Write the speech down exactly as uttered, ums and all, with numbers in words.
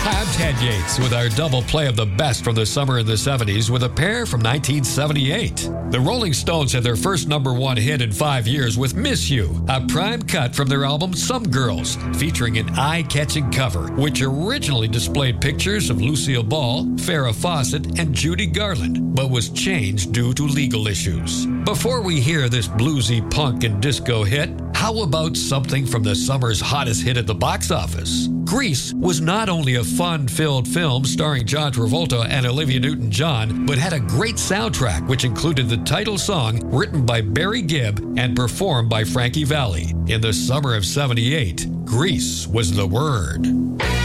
I'm Ted Yates with our double play of the best from the summer in the seventies with a pair from nineteen seventy-eight. The Rolling Stones had their first number one hit in five years with Miss You, a prime cut from their album Some Girls, featuring an eye-catching cover, which originally displayed pictures of Lucille Ball, Farrah Fawcett, and Judy Garland, but was changed due to legal issues. Before we hear this bluesy punk and disco hit, how about something from the summer's hottest hit at the box office? Grease was not only a fun-filled film starring John Travolta and Olivia Newton-John, but had a great soundtrack which included the title song written by Barry Gibb and performed by Frankie Valli. In the summer of seventy-eight, Grease was the word.